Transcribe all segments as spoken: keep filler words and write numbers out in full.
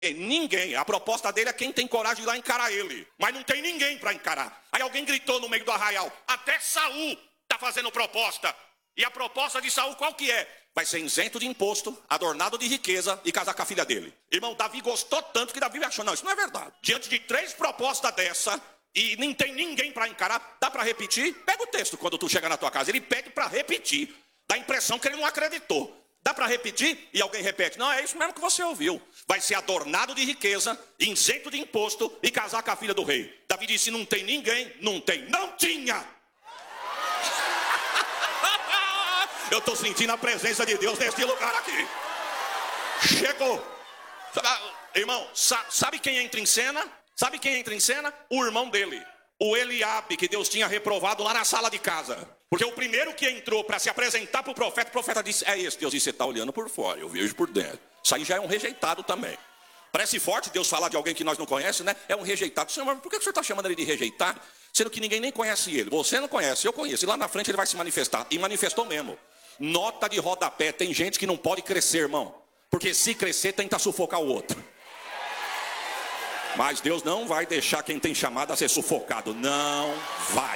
Ninguém. A proposta dele é quem tem coragem de ir lá encarar ele. Mas não tem ninguém para encarar. Aí alguém gritou no meio do arraial: até Saul está fazendo proposta. E a proposta de Saul qual que é? Vai ser isento de imposto, adornado de riqueza e casar com a filha dele. Irmão, Davi gostou tanto que Davi achou: não, isso não é verdade. Diante de três propostas dessa, e não tem ninguém para encarar, dá para repetir? Pega o texto quando tu chega na tua casa. Ele pede para repetir. Dá a impressão que ele não acreditou. Dá para repetir? E alguém repete: não, é isso mesmo que você ouviu. Vai ser adornado de riqueza, isento de imposto e casar com a filha do rei. Davi disse: não tem ninguém. Não tem. Não tinha. Eu estou sentindo a presença de Deus neste lugar aqui. Chegou. Irmão, sabe quem entra em cena? Sabe quem entra em cena? O irmão dele, o Eliabe, que Deus tinha reprovado lá na sala de casa. Porque o primeiro que entrou para se apresentar para o profeta, o profeta disse: é esse. Deus disse: você está olhando por fora, eu vejo por dentro. Isso aí já é um rejeitado também. Parece forte Deus falar de alguém que nós não conhecemos, né? É um rejeitado. Senhor, mas por que o senhor está chamando ele de rejeitado? Sendo que ninguém nem conhece ele. Você não conhece, eu conheço. E lá na frente ele vai se manifestar. E manifestou mesmo. Nota de rodapé: tem gente que não pode crescer, irmão. Porque se crescer, tenta sufocar o outro. Mas Deus não vai deixar quem tem chamado a ser sufocado. Não vai.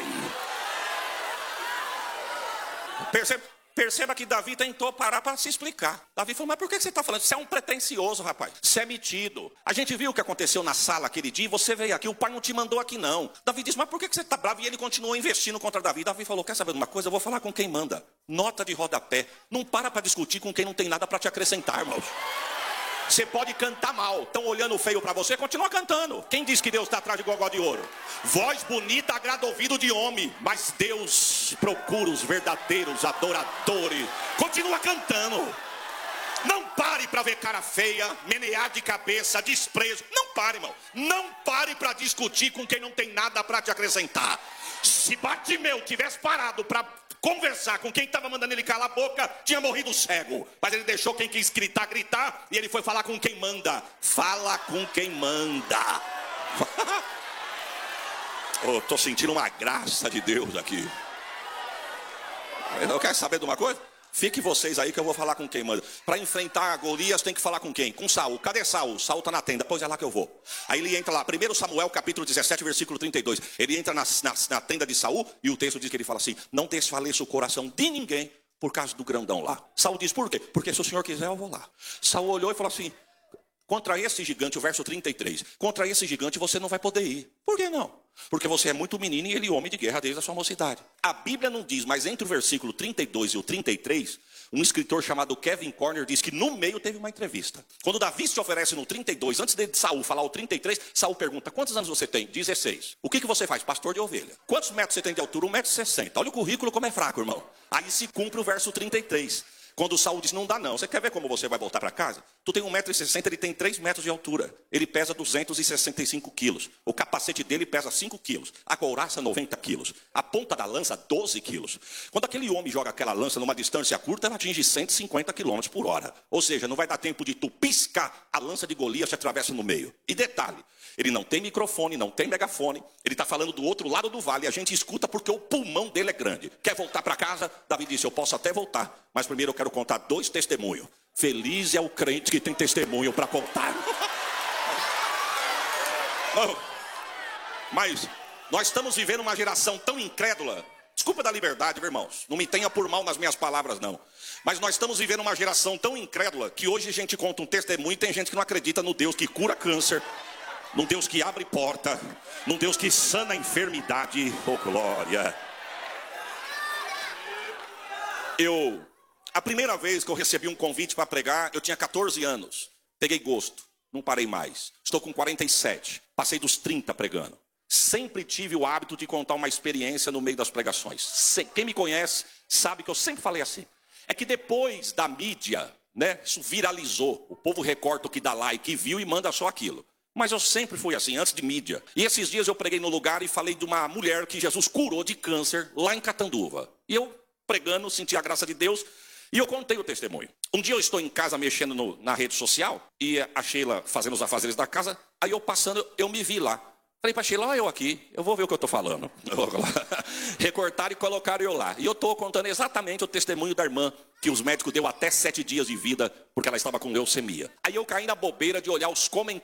Perceba, perceba que Davi tentou parar para se explicar. Davi falou: mas por que você está falando? Você é um pretencioso, rapaz. Você é metido. A gente viu o que aconteceu na sala aquele dia. Você veio aqui, o pai não te mandou aqui não. Davi disse: mas por que você está bravo? E ele continuou investindo contra Davi. Davi falou: quer saber de uma coisa? Eu vou falar com quem manda. Nota de rodapé. Não para para discutir com quem não tem nada para te acrescentar, irmãos. Você pode cantar mal, estão olhando feio para você, continua cantando. Quem diz que Deus está atrás de gogó de ouro? Voz bonita agrada ouvido de homem, mas Deus procura os verdadeiros adoradores. Continua cantando. Não pare para ver cara feia, menear de cabeça, desprezo. Não pare, irmão. Não pare para discutir com quem não tem nada para te acrescentar. Se Bartimeu tivesse parado para conversar com quem estava mandando ele calar a boca, tinha morrido cego. Mas ele deixou quem quis gritar, gritar. E ele foi falar com quem manda. Fala com quem manda. Oh, estou sentindo uma graça de Deus aqui. Eu quero saber de uma coisa? Fique vocês aí que eu vou falar com quem manda. Para enfrentar Golias tem que falar com quem? Com Saul. Cadê Saul? Saul está na tenda. Pois é lá que eu vou. Aí ele entra lá. primeiro Samuel capítulo dezessete, versículo trinta e dois. Ele entra na, na, na tenda de Saul e o texto diz que ele fala assim: não desfaleça o coração de ninguém por causa do grandão lá. Saul diz: por quê? Porque se o senhor quiser eu vou lá. Saul olhou e falou assim: contra esse gigante, o verso trinta e três, contra esse gigante você não vai poder ir. Por que não? Porque você é muito menino e ele homem de guerra desde a sua mocidade. A Bíblia não diz, mas entre o versículo trinta e dois e o trinta e três, um escritor chamado Kevin Corner diz que no meio teve uma entrevista. Quando Davi se oferece no trinta e dois, antes de Saul falar o trinta e três, Saul pergunta: quantos anos você tem? dezesseis. O que, que você faz? Pastor de ovelha. Quantos metros você tem de altura? um metro e sessenta. Olha o currículo como é fraco, irmão. Aí se cumpre o verso trinta e três. Quando Saul diz: não dá não, você quer ver como você vai voltar para casa? Tu tem um metro e sessenta, ele tem três metros de altura. Ele pesa duzentos e sessenta e cinco quilos. O capacete dele pesa cinco quilos. A couraça noventa quilos. A ponta da lança doze quilos. Quando aquele homem joga aquela lança numa distância curta, ela atinge cento e cinquenta quilômetros por hora. Ou seja, não vai dar tempo de tu piscar, a lança de Golias se atravessa no meio. E detalhe, ele não tem microfone, não tem megafone. Ele está falando do outro lado do vale. A gente escuta porque o pulmão dele é grande. Quer voltar para casa? Davi disse: eu posso até voltar, mas primeiro eu quero contar dois testemunhos. Feliz é o crente que tem testemunho para contar. Oh, mas nós estamos vivendo uma geração tão incrédula. Desculpa da liberdade, meus irmãos. Não me tenha por mal nas minhas palavras, não. Mas nós estamos vivendo uma geração tão incrédula que hoje a gente conta um testemunho e tem gente que não acredita no Deus que cura câncer, num Deus que abre porta, num Deus que sana a enfermidade. Oh, glória. Eu, a primeira vez que eu recebi um convite para pregar, eu tinha catorze anos. Peguei gosto, não parei mais. Estou com quarenta e sete, passei dos trinta pregando. Sempre tive o hábito de contar uma experiência no meio das pregações. Quem me conhece sabe que eu sempre falei assim. É que depois da mídia, né, isso viralizou. O povo recorta o que dá like, viu e manda só aquilo. Mas eu sempre fui assim, antes de mídia. E esses dias eu preguei no lugar e falei de uma mulher que Jesus curou de câncer lá em Catanduva. E eu pregando, senti a graça de Deus e eu contei o testemunho. Um dia eu estou em casa mexendo no, na rede social e a Sheila fazendo os afazeres da casa. Aí eu passando, eu me vi lá. Falei para Sheila, olha eu aqui, eu vou ver o que eu estou falando. Recortaram e colocaram eu lá. E eu estou contando exatamente o testemunho da irmã, que os médicos deu até sete dias de vida, porque ela estava com leucemia. Aí eu caí na bobeira de olhar os comentários